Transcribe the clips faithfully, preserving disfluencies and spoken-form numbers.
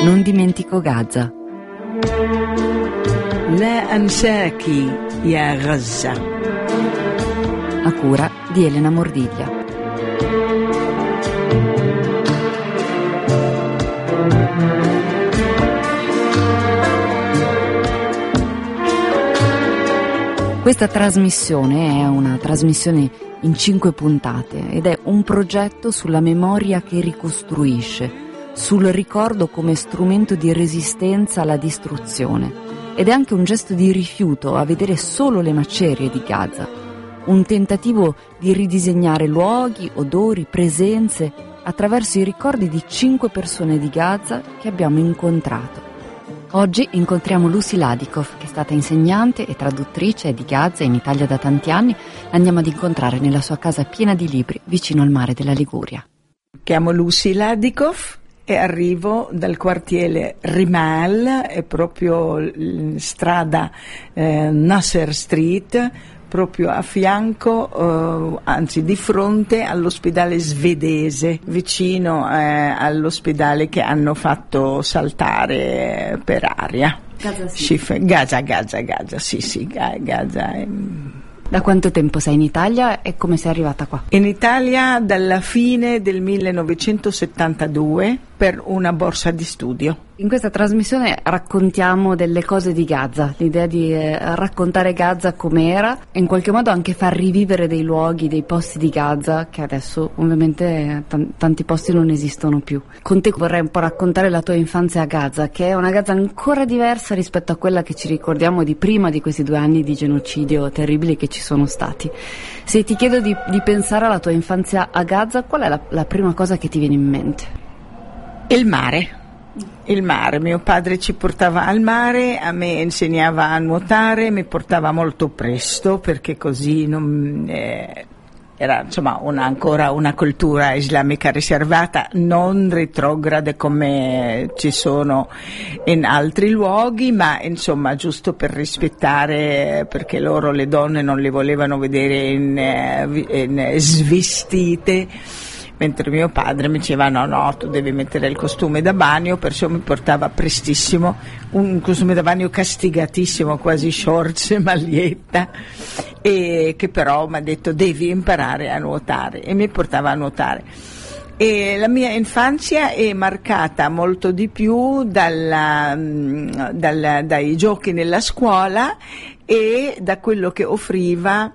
Non dimentico Gaza. لا أنساكِ يا غزة. A cura di Elena Mordiglia. Questa trasmissione è una trasmissione in cinque puntate ed è un progetto sulla memoria che ricostruisce, sul ricordo come strumento di resistenza alla distruzione, ed è anche un gesto di rifiuto a vedere solo le macerie di Gaza, un tentativo di ridisegnare luoghi, odori, presenze attraverso i ricordi di cinque persone di Gaza che abbiamo incontrato. Oggi incontriamo Lucy Ladikov, che è stata insegnante e traduttrice di Gaza in Italia da tanti anni. Andiamo ad incontrare nella sua casa piena di libri vicino al mare della Liguria. Mi chiamo Lucy Ladikov e arrivo dal quartiere Rimal, è proprio strada eh, Nasser Street, proprio a fianco, eh, anzi di fronte all'ospedale svedese, vicino eh, all'ospedale che hanno fatto saltare per aria. Gaza, sì. Schif- Gaza, Gaza, Gaza, sì, sì, Gaza. È... Da quanto tempo sei in Italia e come sei arrivata qua? In Italia dalla fine del millenovecentosettantadue per una borsa di studio. In questa trasmissione raccontiamo delle cose di Gaza, l'idea di eh, raccontare Gaza com'era e in qualche modo anche far rivivere dei luoghi, dei posti di Gaza che adesso ovviamente t- tanti posti non esistono più. Con te vorrei un po' raccontare la tua infanzia a Gaza, che è una Gaza ancora diversa rispetto a quella che ci ricordiamo di prima di questi due anni di genocidio terribili che ci sono stati. Se ti chiedo di, di pensare alla tua infanzia a Gaza, qual è la, la prima cosa che ti viene in mente? Il mare. Il mare, mio padre ci portava al mare, a me insegnava a nuotare, mi portava molto presto perché così non, eh, era insomma una, ancora una cultura islamica riservata, non retrograde come ci sono in altri luoghi, ma insomma giusto per rispettare, perché loro le donne non le volevano vedere in, in svestite. Mentre mio padre mi diceva no, no, tu devi mettere il costume da bagno, perciò mi portava prestissimo, un costume da bagno castigatissimo, quasi shorts e maglietta, e che però mi ha detto devi imparare a nuotare, e mi portava a nuotare. E la mia infanzia è marcata molto di più dalla, dalla, dai giochi nella scuola e da quello che offriva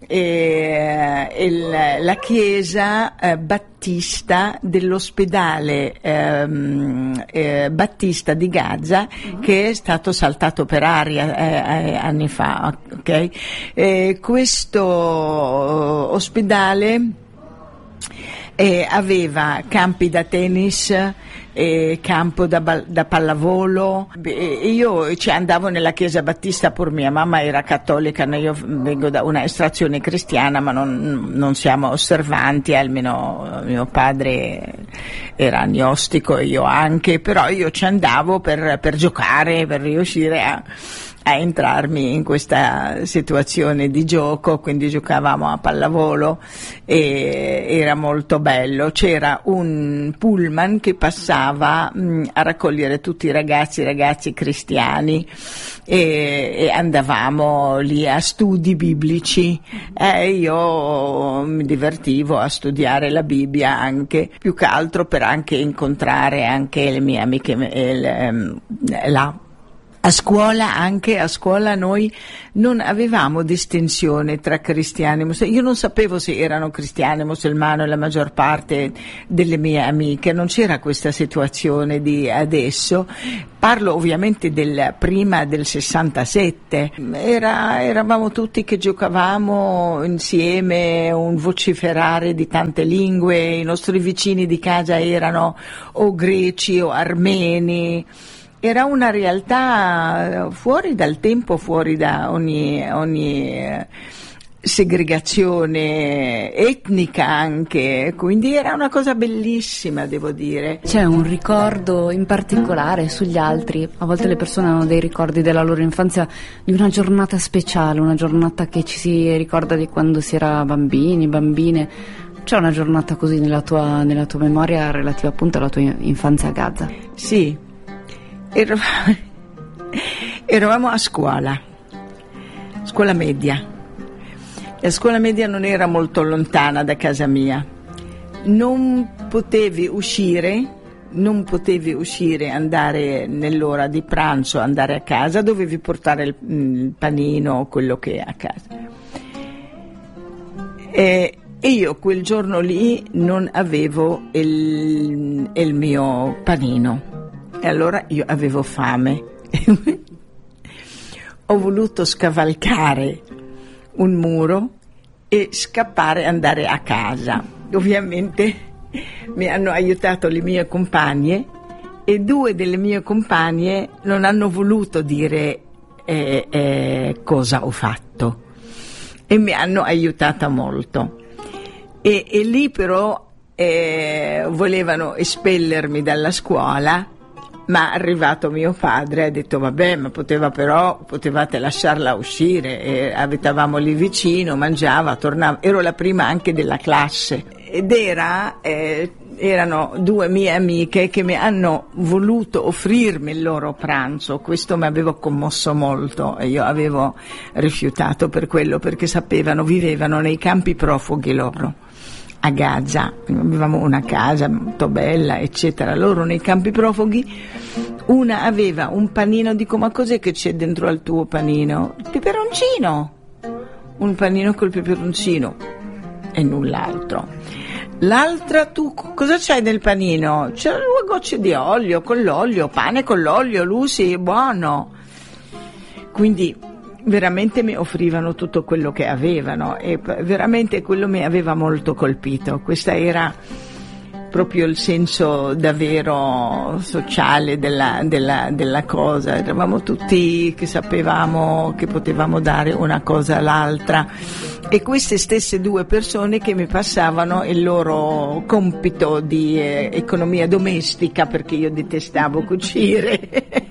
Eh, il, la chiesa eh, battista dell'ospedale ehm, eh, battista di Gaza, mm-hmm. che è stato saltato per aria eh, eh, anni fa, ok? Eh, questo ospedale eh, aveva campi da tennis, eh, campo da, da pallavolo. E io ci andavo nella chiesa battista, pur mia mamma era cattolica, io vengo da una estrazione cristiana, ma non, non siamo osservanti, almeno mio padre era agnostico e io anche, però io ci andavo per, per giocare, per riuscire a a entrarmi in questa situazione di gioco, quindi giocavamo a pallavolo e era molto bello. C'era un pullman che passava mh, a raccogliere tutti i ragazzi, ragazzi cristiani e, e andavamo lì a studi biblici e io mi divertivo a studiare la Bibbia anche, più che altro per anche incontrare anche le mie amiche le, là. A scuola, anche a scuola noi non avevamo distinzione tra cristiani e musulmani. Io non sapevo se erano cristiani o musulmani la maggior parte delle mie amiche, non c'era questa situazione di adesso. Parlo ovviamente del prima del sessantasette, Era, eravamo tutti che giocavamo insieme, un vociferare di tante lingue, i nostri vicini di casa erano o greci o armeni. Era una realtà fuori dal tempo, fuori da ogni, ogni segregazione etnica anche, quindi era una cosa bellissima, devo dire. C'è un ricordo in particolare sugli altri? A volte le persone hanno dei ricordi della loro infanzia di una giornata speciale, una giornata che ci si ricorda di quando si era bambini, bambine. C'è una giornata così nella tua, nella tua memoria relativa appunto alla tua infanzia a Gaza? Sì. eravamo, eravamo a scuola, scuola media. La scuola media non era molto lontana da casa mia. Non potevi uscire, non potevi uscire nell'ora di pranzo, andare a casa, dovevi portare il, il panino o quello che è a casa. E io quel giorno lì non avevo il, il mio panino e allora io avevo fame. Ho voluto scavalcare un muro e scappare e andare a casa. Ovviamente mi hanno aiutato le mie compagne e due delle mie compagne non hanno voluto dire eh, eh, cosa ho fatto e mi hanno aiutata molto. E, e lì però eh, volevano espellermi dalla scuola, ma arrivato mio padre ha detto vabbè, ma poteva però potevate lasciarla uscire, e abitavamo lì vicino, mangiava, tornava, ero la prima anche della classe ed era eh, erano due mie amiche che mi hanno voluto offrirmi il loro pranzo. Questo mi aveva commosso molto e io avevo rifiutato per quello, perché sapevano, vivevano nei campi profughi loro a Gaza, avevamo una casa molto bella eccetera, loro nei campi profughi. Una aveva un panino, dico ma cos'è che c'è dentro al tuo panino? Il peperoncino, un panino col peperoncino e null'altro. L'altra, tu cosa c'hai nel panino? C'erano due gocce di olio, con l'olio, pane con l'olio, Lucy, buono. Quindi veramente mi offrivano tutto quello che avevano e veramente quello mi aveva molto colpito. Questa era proprio il senso davvero sociale della, della, della cosa. Eravamo tutti che sapevamo che potevamo dare una cosa all'altra, e queste stesse due persone che mi passavano il loro compito di eh, economia domestica, perché io detestavo cucire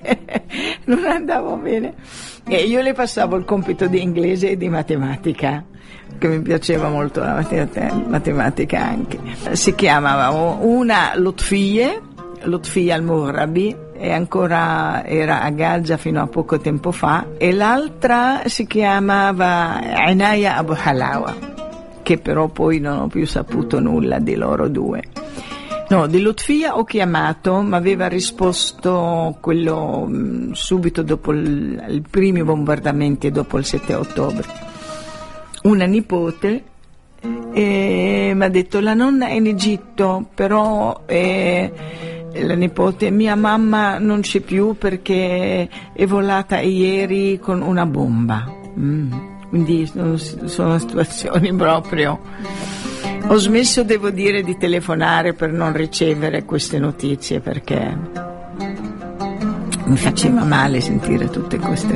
non andavo bene, e io le passavo il compito di inglese e di matematica, che mi piaceva molto la matematica anche. Si chiamava una Lotfie, Lotfie al-Murabi, e ancora era a Gaza fino a poco tempo fa, e l'altra si chiamava Inaya Abu Halawa, che però poi non ho più saputo nulla di loro due. No, di Lotfia ho chiamato, ma aveva risposto quello mh, subito dopo il, i primi bombardamenti, dopo il sette ottobre. Una nipote e mi ha detto la nonna è in Egitto, però eh, la nipote, mia mamma non c'è più perché è volata ieri con una bomba. Mm. Quindi sono, sono situazioni proprio. Ho smesso, devo dire, di telefonare per non ricevere queste notizie, perché mi faceva male sentire tutte queste